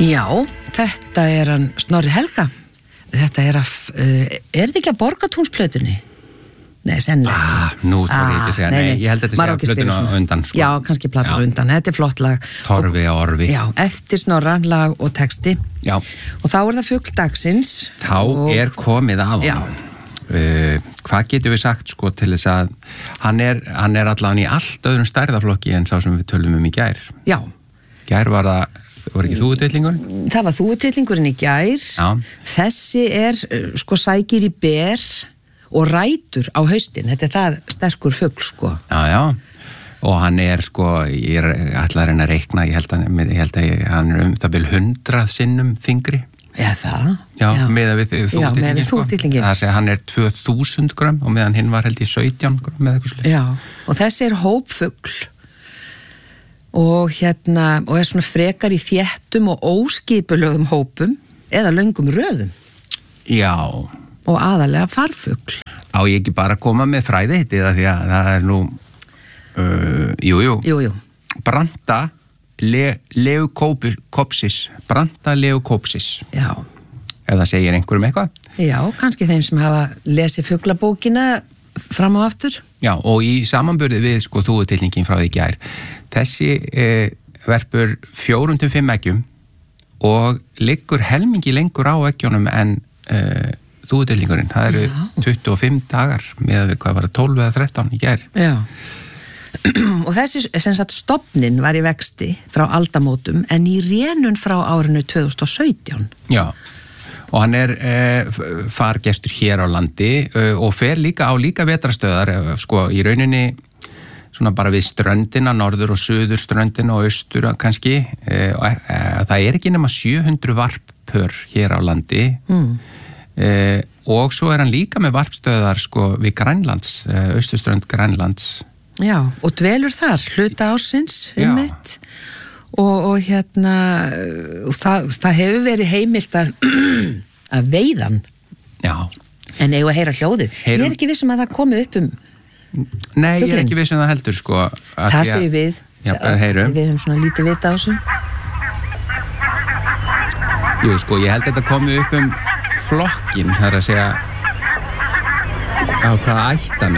Já, þetta hann Snorri Helga. Þetta þetta ekki að Borgatúnsplötunni? Nei, sennilega. Nú tók ég ekki að segja, nei, ég held að þetta sé plötuna undan, sko. Já, kannski plötuna undan, þetta flott lag. Torfi á orfi. Já, eftir Snorra, lag og texti. Já. Og þá það fugl dagsins. Þá komið að honum. Hvað getum við sagt, sko, til þess að hann allan í allt öðrum stærðaflokki en sá sem við tölum í gær. Já. Gær var ekki þúfutitlingur? Það var þúfutillingurinn í gær. Já. Þessi sko sækir í ber og rætur á haustin. Þetta það sterkur fugl, sko. Já. Og hann sko, ég ætla að reyna að reikna, ég held að hann það vil 100 sinnum þyngri. Já, það? Já, meðan við þúfutillingin. Það segja hann 2000 grömm og meðan hinn var held í 17 grömm eða eitthvað slið. Já, og þessi hópfugl. Og svona frekar í þéttum og óskipulögum hópum eða löngum röðum. Já. Og aðalega farfugl. Á ég ekki bara að koma með fræðiheitið því að það nú jú. Branda leucopsis. Branda leucopsis. Já. Ef það segir einhverjum eitthvað. Já, kannski þeim sem hafa lesið fuglabókina fram og aftur. Já, og í samanburði við sko þúfutillingin frá því gær. Þessi verpur 4-5 eggjum og liggur helmingi lengur á eggjónum en þúfutillingurinn. Það eru 25 dagar með hvað var 12 eða 13 í gær. Já. Og þessi sem sagt stofnin var í vexti frá aldamótum en í rénun frá árinu 2017. Já. Og hann fargestur hér á landi og fer líka á vetrastöðar, sko, í rauninni svona bara við ströndina, norður og suður ströndina og austur kannski. Það ekki nema 700 varppör hér á landi og svo hann líka með varpstöðar, sko, við Grænlands, austurströnd Grænlands. Já, og dvelur þar, hluta ársins, einmitt. Og það hefur verið heimilt að veiðan. Já. En eigum að heyra hljóðið. Ég ekki viss að það komi upp Nei, ég ekki viss það heldur, sko. Það séu við. Já, heyrum. Við höfum svona lítið vita á þessu. Jú, sko, ég held að þetta komi upp flokkin, það að segja á hvaða ættan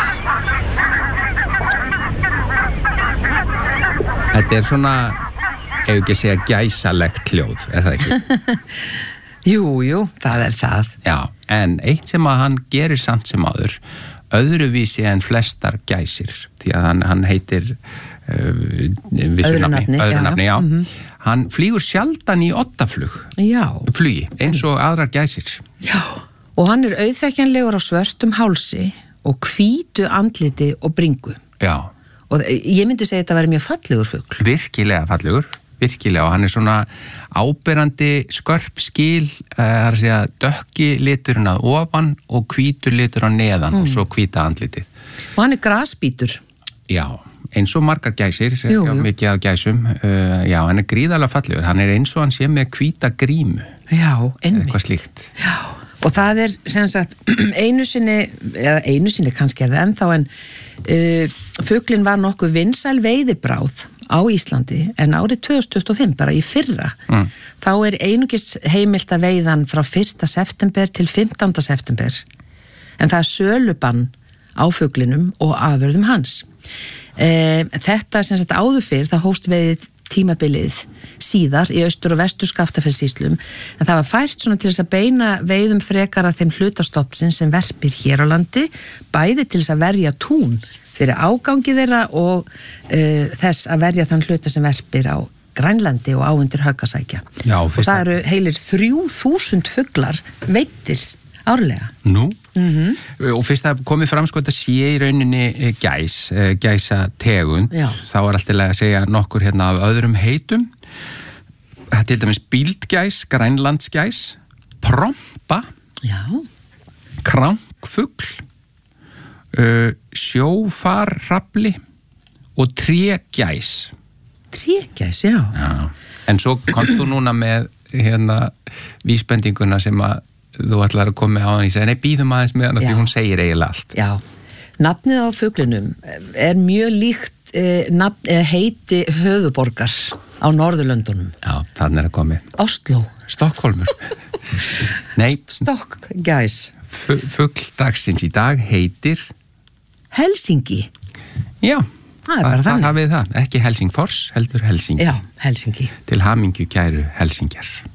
Þetta svona, ef ekki að segja gæsalegt hljóð, það ekki? Jú, það það. Já, en eitt sem að hann gerir samt sem áður, öðruvísi en flestar gæsir, því að hann heitir öðru nafni, já. Hann flýgur sjaldan í oddaflug, flugi, eins og aðrar gæsir. Já, og hann auðþekkjanlegur á svörtum hálsi og hvítu andliti og bringu. Já. Og ég myndi segja að þetta væri mjög fallegur fugl. Virkilega fallegur, virkilega, og hann svona áberandi skörp skil, það að segja dökki liturinn að ofan og hvítur litur á neðan og svo hvíta andlitið. Og hann grasbítur. Já, eins og margar gæsir, mikið af gæsum, já, hann gríðarlega fallegur, hann eins og hann sé með hvíta grímu. Já, einmitt. Eitthvað slíkt. Já. Og það sem sagt einu sinni kannski það ennþá en fuglinn var nokkuð vinsæl veiðibráð á Íslandi en árið 2025 bara í fyrra þá einungis heimilt að veiðan frá 1. september til 15. september en það sölubann á fuglinum og afurðum hans. Þetta sem sagt áður fyrr það hófst veiðið tímabilið síðar í austur- og vestur Skaftafellssýslum en það var fært svona til þess að beina veiðum frekar að þeim hlutastofnsinn sem verpir hér á landi bæði til þess að verja tún fyrir ágangi þeirra og þess að verja þann hluta sem verpir á Grænlandi og áundir Höggasækja. Já, og það eru heilir 3000 fuglar veiddir árlega. Nú? Og fyrst það komið fram sko þetta sé í rauninni gæsategund, þá alltaf að segja nokkur hérna af öðrum heitum. Það til dæmis bíldgæs, grænlandsgæs, prompa, krankfugl, sjófarrafli og trégæs. Trégæs, já. En svo kom þú núna með hérna vísbendinguna sem að þú ætlar að koma á hann í segja, nei, býðum aðeins með hann því hún segir eiginlega allt. Já, nafnið á fuglinum mjög líkt heiti höfuborgar á Norðurlöndunum. Já, Þannig að komið. Oslo. Stokkólmur. Nei. Stokkgæs. Fugl dagsins í dag heitir Helsingi. Já. Það bara þannig. Það hafið það. Ekki Helsingfors, heldur Helsingi. Já, Helsingi. Til hamingju kæru Helsingjar.